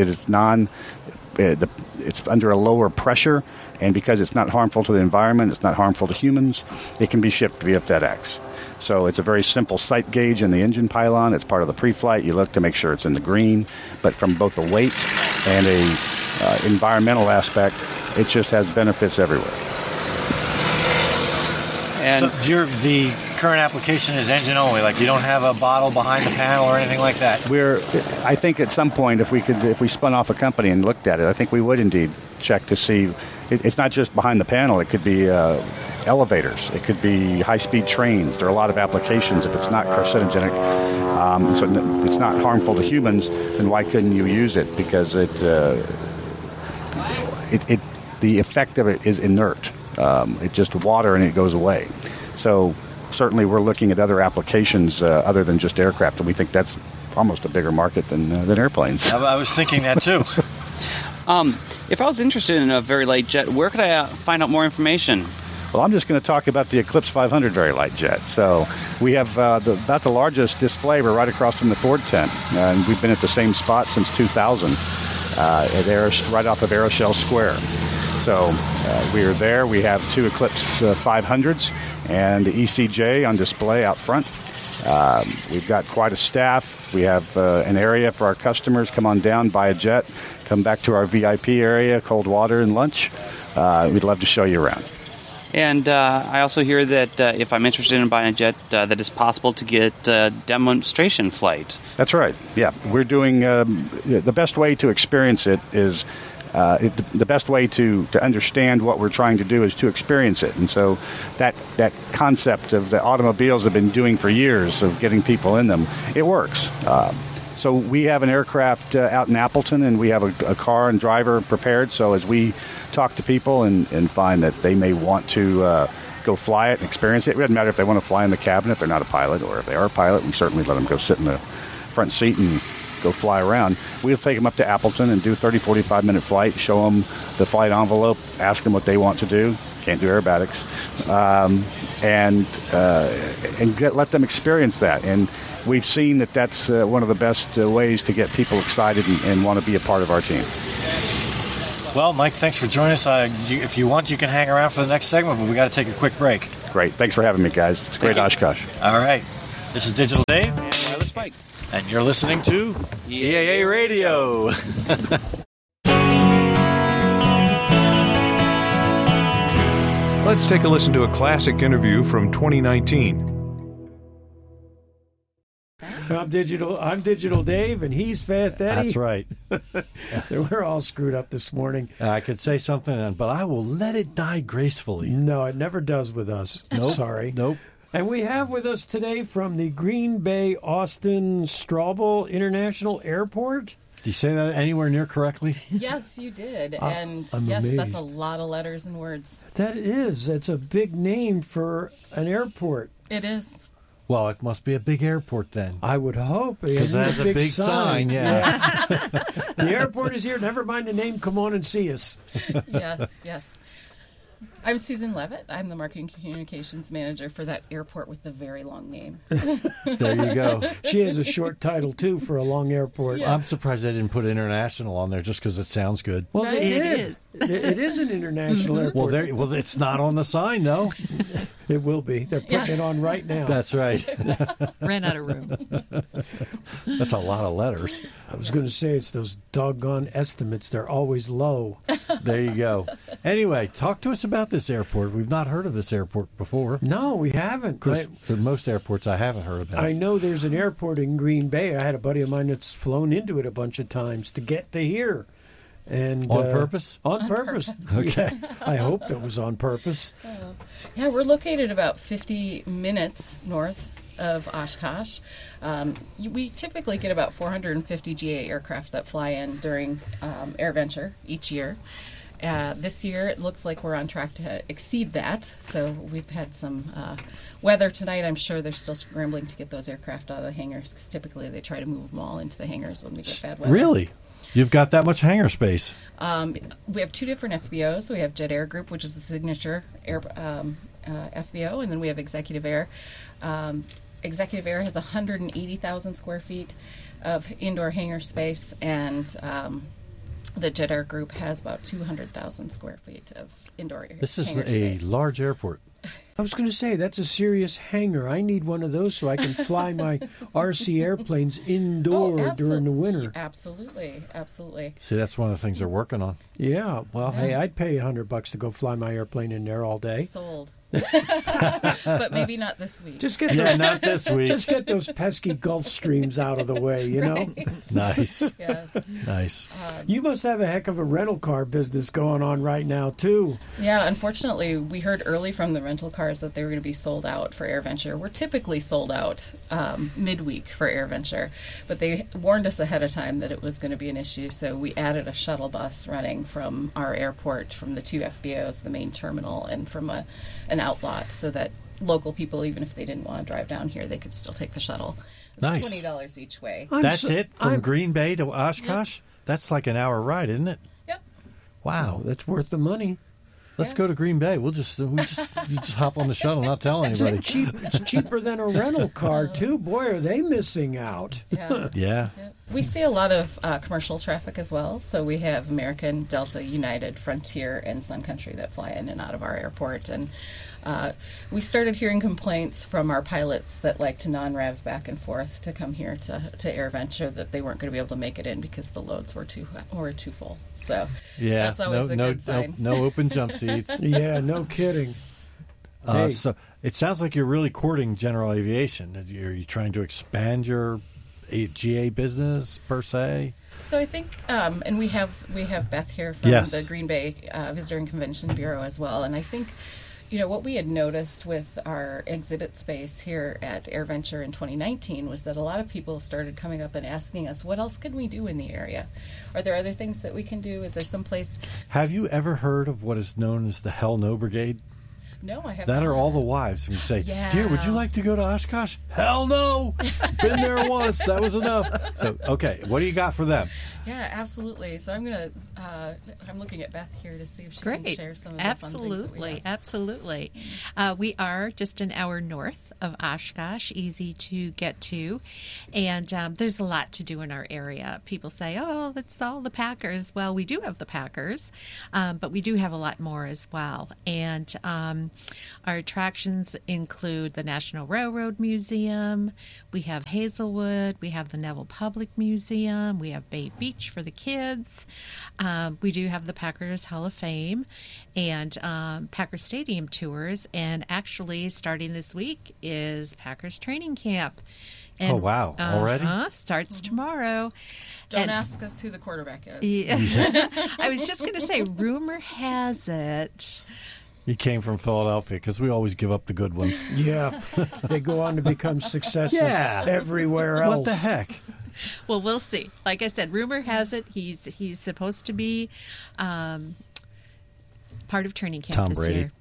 it's under a lower pressure, and because it's not harmful to the environment, it's not harmful to humans, it can be shipped via FedEx. So it's a very simple sight gauge in the engine pylon. It's part of the pre-flight. You look to make sure it's in the green, but from both a weight and a environmental aspect, it just has benefits everywhere. And so the current application is engine only, like you don't have a bottle behind the panel or anything like that? I think at some point, if we spun off a company and looked at it, I think we would indeed check to see. It's not just behind the panel. It could be elevators. It could be high-speed trains. There are a lot of applications. If it's not carcinogenic, so it's not harmful to humans, then why couldn't you use it? Because the effect of it is inert. It's just water and it goes away. So certainly we're looking at other applications other than just aircraft, and we think that's almost a bigger market than airplanes. I was thinking that too. If I was interested in a very light jet, where could I find out more information? Well, I'm just going to talk about the Eclipse 500 very light jet. So we have about the largest display. We're right across from the Ford tent, and we've been at the same spot since 2000, right off of Aeroshell Square. So we are there. We have 2 Eclipse 500s and the ECJ on display out front. We've got quite a staff. We have an area for our customers. Come on down, buy a jet, come back to our VIP area, cold water and lunch. We'd love to show you around. And I also hear that if I'm interested in buying a jet, that it's possible to get a demonstration flight. That's right. Yeah, we're doing the best way to experience it is the best way to understand what we're trying to do is to experience it. And so that concept of the automobiles have been doing for years of getting people in them, it works. So we have an aircraft out in Appleton, and we have a car and driver prepared. So as we talk to people and find that they may want to go fly it and experience it, it doesn't matter if they want to fly in the cabin if they're not a pilot, or if they are a pilot, we certainly let them go sit in the front seat and go fly around. We'll take them up to Appleton and do 30, 45-minute flight, show them the flight envelope, ask them what they want to do. Can't do aerobatics. And let them experience that. And we've seen that that's one of the best ways to get people excited and want to be a part of our team. Well, Mike, thanks for joining us. If you want, you can hang around for the next segment, but we got to take a quick break. Great. Thanks for having me, guys. It's great Oshkosh. All right. This is Digital Dave. And Wireless Mike. And you're listening to EAA Radio. Let's take a listen to a classic interview from 2019. I'm Digital Dave, and he's Fast Eddie. That's right. We're all screwed up this morning. I could say something, but I will let it die gracefully. No, it never does with us. Nope. Sorry. Nope. And we have with us today from the Green Bay Austin Straubel International Airport. Did you say that anywhere near correctly? Yes, you did. And I'm yes, amazed. that's a lot of letters and words. That is. It's a big name for an airport. It is. Well, it must be a big airport then. I would hope. Because it has a big sign, yeah. The airport is here. Never mind the name. Come on and see us. Yes. I'm Susan Levitt. I'm the Marketing Communications Manager for that airport with the very long name. There you go. She has a short title, too, for a long airport. Yeah. I'm surprised they didn't put international on there just because it sounds good. Well, Right? they It did. is. It is an international airport. Well, it's not on the sign, though. It will be. They're putting it on right now. That's right. Ran out of room. That's a lot of letters. I was going to say it's those doggone estimates. They're always low. There you go. Anyway, talk to us about this airport. We've not heard of this airport before. No, we haven't. Of course, for most airports, I haven't heard about. I know there's an airport in Green Bay. I had a buddy of mine that's flown into it a bunch of times to get to here. And On purpose? On purpose. Okay. I hope it was on purpose. Yeah, we're located about 50 minutes north of Oshkosh. We typically get about 450 GA aircraft that fly in during AirVenture each year. This year, it looks like we're on track to exceed that. So we've had some weather tonight. I'm sure they're still scrambling to get those aircraft out of the hangars because typically they try to move them all into the hangars when we get bad weather. Really? You've got that much hangar space? We have two different FBOs. We have Jet Air Group, which is the signature air, FBO, and then we have Executive Air. Executive Air has 180,000 square feet of indoor hangar space, and the Jet Air Group has about 200,000 square feet of indoor This is hangar a space. large airport. I was going to say, that's a serious hangar. I need one of those so I can fly my RC airplanes indoor during the winter. Absolutely. See, that's one of the things they're working on. Yeah, well, hey, I'd pay $100 to go fly my airplane in there all day. Sold. But maybe not this week. Just get not this week. Just get those pesky Gulf Streams out of the way, you know? Right. Nice. Yes. Nice. You must have a heck of a rental car business going on right now, too. Yeah, unfortunately, we heard early from the rental cars that they were going to be sold out for AirVenture. We're typically sold out midweek for AirVenture, but they warned us ahead of time that it was going to be an issue, so we added a shuttle bus running from our airport, from the two FBOs, the main terminal, and from an outlot, so that local people, even if they didn't want to drive down here, they could still take the shuttle. It's Nice. $20 each way. That's it? From Green Bay to Oshkosh? Yep. That's like an hour ride, isn't it? Yep. Wow. That's worth the money. Let's go to Green Bay. You just hop on the shuttle, not tell anybody. It's cheaper than a rental car, too. Boy, are they missing out. Yeah. Yeah. We see a lot of commercial traffic as well. So we have American, Delta, United, Frontier, and Sun Country that fly in and out of our airport. And we started hearing complaints from our pilots that like to non-rev back and forth to come here to AirVenture that they weren't going to be able to make it in because the loads were too full. So yeah, that's always a good sign. No open jump seats. Yeah, no kidding. Hey. So it sounds like you're really courting general aviation. Are you trying to expand your GA business per se? So I think, and we have Beth here from Yes. the Green Bay Visitor and Convention Bureau as well, and I think, what we had noticed with our exhibit space here at AirVenture in 2019 was that a lot of people started coming up and asking us, what else can we do in the area? Are there other things that we can do? Is there some place? Have you ever heard of what is known as the Hell No Brigade? No, I haven't. That are all the wives who say, Yeah. "Dear, would you like to go to Oshkosh?" Hell no! Been there once. That was enough. So, okay, what do you got for them? Yeah, absolutely. So I'm looking at Beth here to see if she can share some of the fun things that we have. Absolutely. We are just an hour north of Oshkosh, easy to get to, and there's a lot to do in our area. People say, "Oh, that's all the Packers." Well, we do have the Packers, but we do have a lot more as well. And our attractions include the National Railroad Museum. We have Hazelwood. We have the Neville Public Museum. We have Bay Beach for the kids. We do have the Packers Hall of Fame and Packers Stadium tours. And actually, starting this week is Packers training camp. And, oh, wow. Already? Starts tomorrow. Don't ask us who the quarterback is. Yeah. I was just going to say, rumor has it. He came from Philadelphia because we always give up the good ones. Yeah. They go on to become successes everywhere else. What the heck? Well, we'll see. Like I said, rumor has it he's supposed to be part of training camp Tom this Brady. year.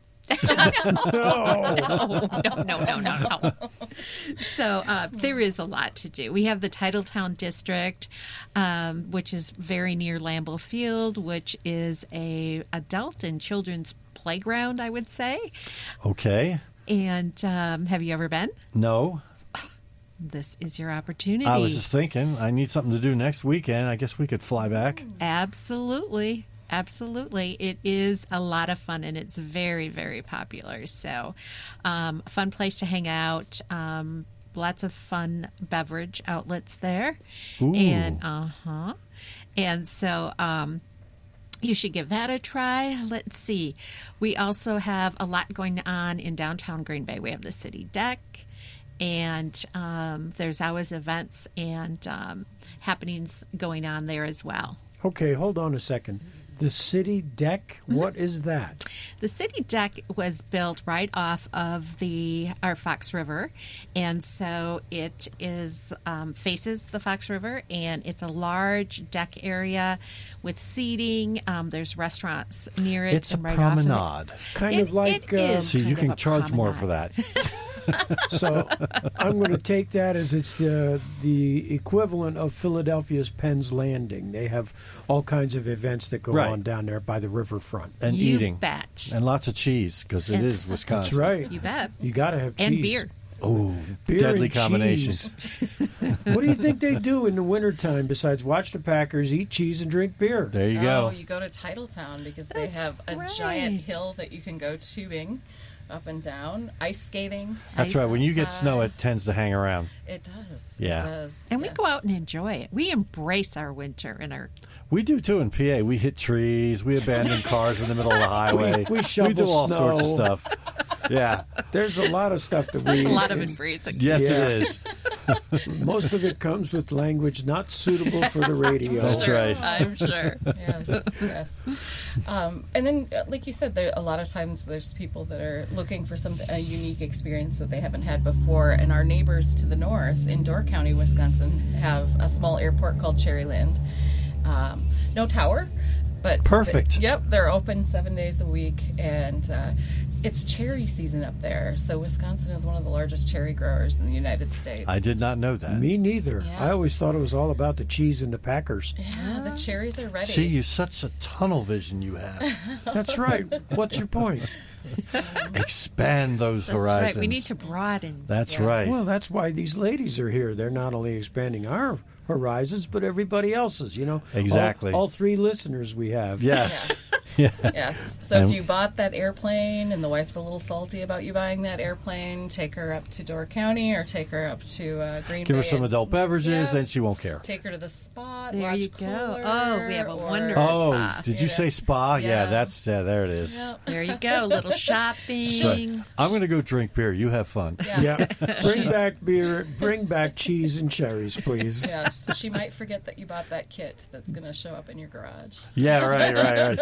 No. So there is a lot to do. We have the Titletown District, which is very near Lambeau Field, which is a adult and children's playground, I would say. Okay. And have you ever been? No. This is your opportunity. I was just thinking, I need something to do next weekend. I guess we could fly back. Absolutely. It is a lot of fun, and it's very, very popular. So, fun place to hang out. Lots of fun beverage outlets there. Ooh. And so, you should give that a try. Let's see. We also have a lot going on in downtown Green Bay. We have the City Deck. And there's always events and happenings going on there as well. Okay, hold on a second. The City Deck, what is that? The City Deck was built right off of our Fox River, and so it is faces the Fox River, and it's a large deck area with seating. There's restaurants near it. It's and a right promenade. Off of it. Kind of like... See, you can charge more for that. So I'm going to take that as it's the equivalent of Philadelphia's Penn's Landing. They have all kinds of events that go on down there by the riverfront. And You eating. bet. And lots of cheese, because it is Wisconsin. That's right. You bet. You got to have cheese. And beer. Oh, Beer deadly and combination. cheese. What do you think they do in the wintertime besides watch the Packers, eat cheese, and drink beer? There you go. Oh, you go to Titletown because they have a giant hill that you can go tubing up and down, ice skating. That's right. When you get snow, it tends to hang around. It does. Yeah. It does. And we go out and enjoy it. We embrace our winter and our... We do, too, in PA. We hit trees. We abandon cars in the middle of the highway. We shovel do all snow. sorts of stuff. Yeah. There's a lot of stuff that That's we... a lot of embracing. Yes, it is. Most of it comes with language not suitable for the radio. That's right. I'm sure. Yes. And then, like you said, there a lot of times there's people that are looking for a unique experience that they haven't had before. And our neighbors to the north in Door County, Wisconsin, have a small airport called Cherryland. No tower, but perfect. They're open 7 days a week, and it's cherry season up there. So Wisconsin is one of the largest cherry growers in the United States. I did not know that. Me neither. Yes. I always thought it was all about the cheese and the Packers. Yeah, the cherries are ready. See, such a tunnel vision you have. That's right. What's your point? Expand those That's horizons. right. We need to broaden. That's right. Well, that's why these ladies are here. They're not only expanding our horizons, but everybody else's, Exactly. All three listeners we have. Yes. Yes. So if you bought that airplane and the wife's a little salty about you buying that airplane, take her up to Door County or take her up to Green Bay. Give her some adult beverages, then she won't care. Take her to the spa. There watch you go. Cooler, Oh, we have a wonderful spa. Did you say spa? Yeah. There it is. Yep. There you go. Little shopping. So, I'm going to go drink beer. You have fun. Yeah. Bring back beer. Bring back cheese and cherries, please. Yes. She might forget that you bought that kit that's going to show up in your garage. Yeah, right.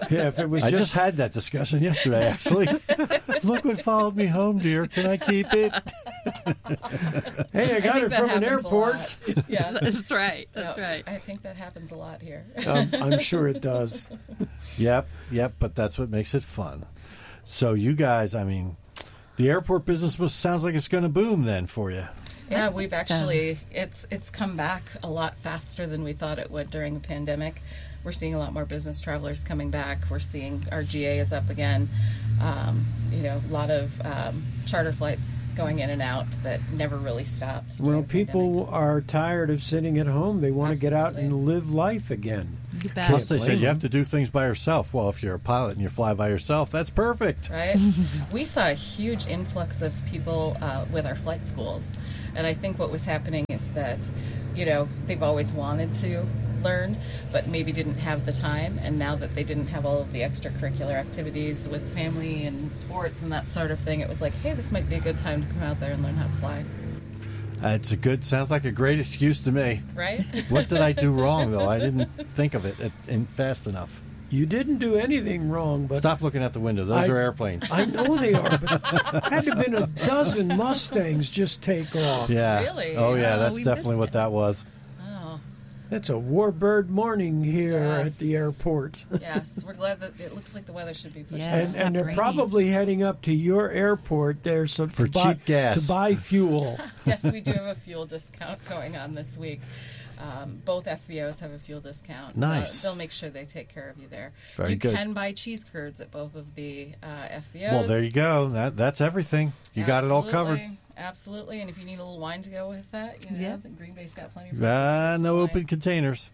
Yeah, if it was I just had that discussion yesterday, actually. Look what followed me home, dear. Can I keep it? Hey, I got it from an airport. Yeah, that's right. That's right. I think that happens a lot here. I'm sure it does. Yep, but that's what makes it fun. So you guys, I mean, the airport business sounds like it's going to boom then for you. Yeah, we've actually, it's come back a lot faster than we thought it would during the pandemic. We're seeing a lot more business travelers coming back. We're seeing our GA is up again. A lot of charter flights going in and out that never really stopped. Well, people are tired of sitting at home. They want to get out and live life again. Plus, they said you have to do things by yourself. Well, if you're a pilot and you fly by yourself, that's perfect. Right? We saw a huge influx of people with our flight schools. And I think what was happening is that, they've always wanted to learn, but maybe didn't have the time. And now that they didn't have all of the extracurricular activities with family and sports and that sort of thing, it was like, hey, this might be a good time to come out there and learn how to fly. Sounds like a great excuse to me. Right? What did I do wrong, though? I didn't think of it fast enough. You didn't do anything wrong, but... Stop looking at the window. Those are airplanes. I know they are, but had to have been a dozen Mustangs just take off. Yeah. Really? Oh, yeah, that's definitely what that was. Oh. It's a warbird morning here at the airport. Yes, we're glad that it looks like the weather should be pushing. Yes, and they're probably heading up to your airport there for cheap gas to buy fuel. Yes, we do have a fuel discount going on this week. Both FBOs have a fuel discount. Nice. They'll make sure they take care of you there. Very good. You can buy cheese curds at both of the FBOs. Well, there you go. That's everything. You got it all covered. Absolutely. And if you need a little wine to go with that, the Green Bay's got plenty of no open containers.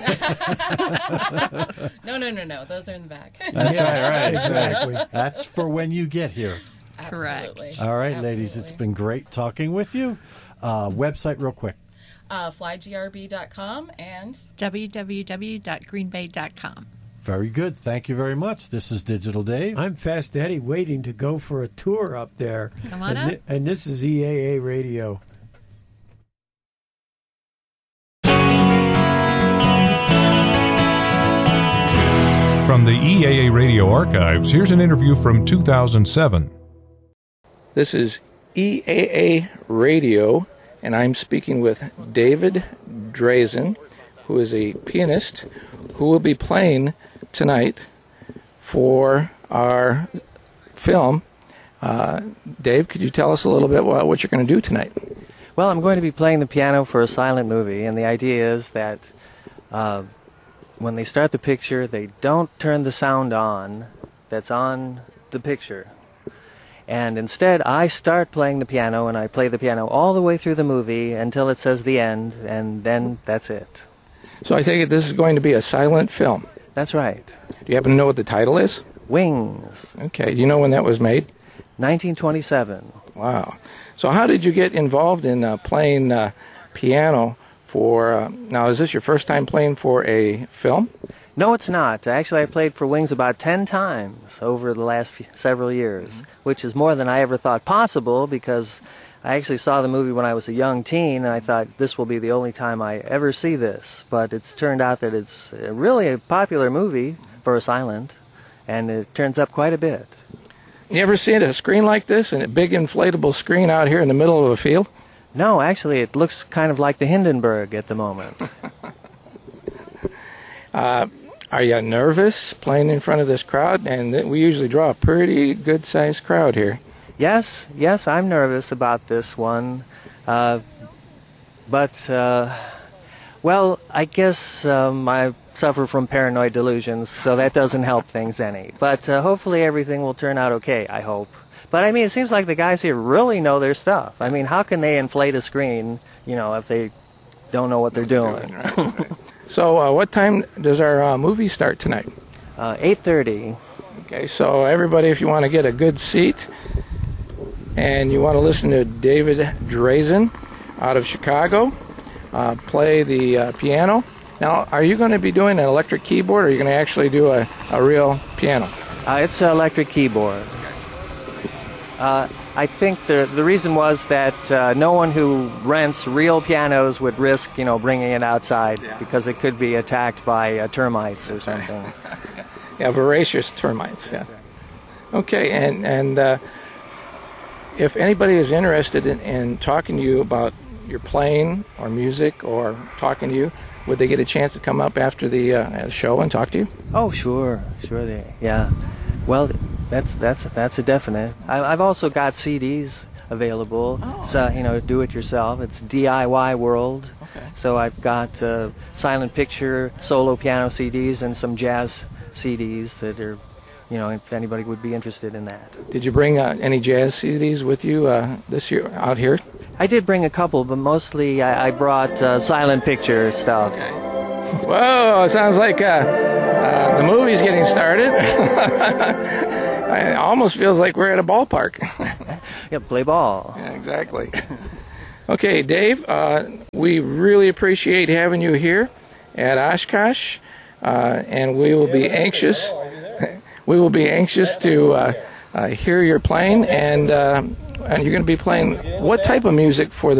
No. Those are in the back. That's right, exactly. That's for when you get here. Absolutely. All right, ladies, it's been great talking with you. Website real quick. FlyGRB.com and www.greenbay.com. Very good. Thank you very much. This is Digital Dave. I'm Fast Eddie, waiting to go for a tour up there. Come on up. And this is EAA Radio. From the EAA Radio archives, here's an interview from 2007. This is EAA Radio, and I'm speaking with David Drazen, who is a pianist who will be playing tonight for our film. Dave, could you tell us a little bit what you're going to do tonight? Well, I'm going to be playing the piano for a silent movie, and the idea is that when they start the picture, they don't turn the sound on that's on the picture. And instead, I start playing the piano, and I play the piano all the way through the movie until it says the end, and then that's it. So I take it this is going to be a silent film. That's right. Do you happen to know what the title is? Wings. Okay. Do you know when that was made? 1927. Wow. So how did you get involved in playing piano for... now, is this your first time playing for a film? No, it's not. Actually, I played for Wings about 10 times over the last several years, which is more than I ever thought possible, because I actually saw the movie when I was a young teen, and I thought this will be the only time I ever see this. But it's turned out that it's really a popular movie for a silent, and it turns up quite a bit. You ever seen a screen like this, and a big inflatable screen out here in the middle of a field? No, actually, it looks kind of like the Hindenburg at the moment. Are you nervous playing in front of this crowd? And we usually draw a pretty good-sized crowd here. Yes, I'm nervous about this one. Well, I guess I suffer from paranoid delusions, so that doesn't help things any. But hopefully everything will turn out okay, I hope. But, I mean, it seems like the guys here really know their stuff. I mean, how can they inflate a screen, if they don't know what they're doing? So what time does our movie start tonight? 8:30. Okay, so everybody, if you want to get a good seat and you want to listen to David Drazen out of Chicago play the piano. Now, are you going to be doing an electric keyboard, or are you going to actually do a real piano? It's an electric keyboard. I think the reason was that no one who rents real pianos would risk, bringing it outside because it could be attacked by termites or something. Yeah, voracious termites. Yeah. Okay, and if anybody is interested in talking to you about your playing or music or talking to you, would they get a chance to come up after the show and talk to you? Oh, sure, yeah. Well, that's a definite. I've also got CDs available. Oh. So, do it yourself. It's DIY World. Okay. So I've got silent picture, solo piano CDs, and some jazz CDs that are, if anybody would be interested in that. Did you bring any jazz CDs with you this year out here? I did bring a couple, but mostly I brought silent picture stuff. Okay. Whoa, it sounds like the movie's getting started. It almost feels like we're at a ballpark. Yeah, play ball. Yeah, exactly. Okay, Dave, we really appreciate having you here at Oshkosh, and we will be anxious. We will be anxious to hear your playing, and you're going to be playing what type of music for the